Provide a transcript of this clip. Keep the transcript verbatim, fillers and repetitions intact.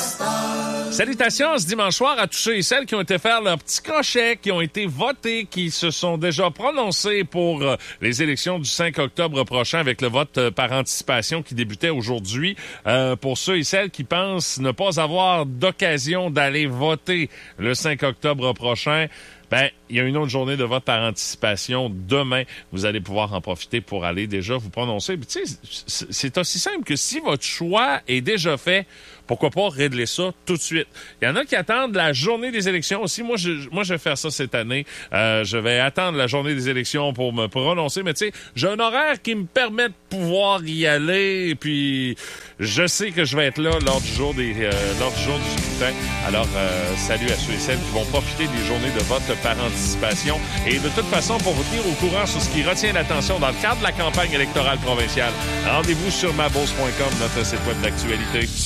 Salutations ce dimanche soir à tous ceux et celles qui ont été faire leur petit crochet, qui ont été votés, qui se sont déjà prononcés pour euh, les élections du cinq octobre prochain avec le vote euh, par anticipation qui débutait aujourd'hui. Euh, pour ceux et celles qui pensent ne pas avoir d'occasion d'aller voter le cinq octobre prochain, ben, il y a une autre journée de vote par anticipation demain. Vous allez pouvoir en profiter pour aller déjà vous prononcer. Tu sais, c'est aussi simple que si votre choix est déjà fait, pourquoi pas régler ça tout de suite. Il y en a qui attendent la journée des élections aussi. Moi, je, moi, je vais faire ça cette année. Euh, je vais attendre la journée des élections pour me prononcer. Mais tu sais, j'ai un horaire qui me permet de pouvoir y aller. Et puis, je sais que je vais être là lors du jour des, euh, lors du jour du scrutin. Alors, euh, salut à ceux et celles qui vont profiter des journées de vote par anticipation. Et de toute façon, pour vous tenir au courant sur ce qui retient l'attention dans le cadre de la campagne électorale provinciale, rendez-vous sur ma bourse point com, notre site web d'actualité.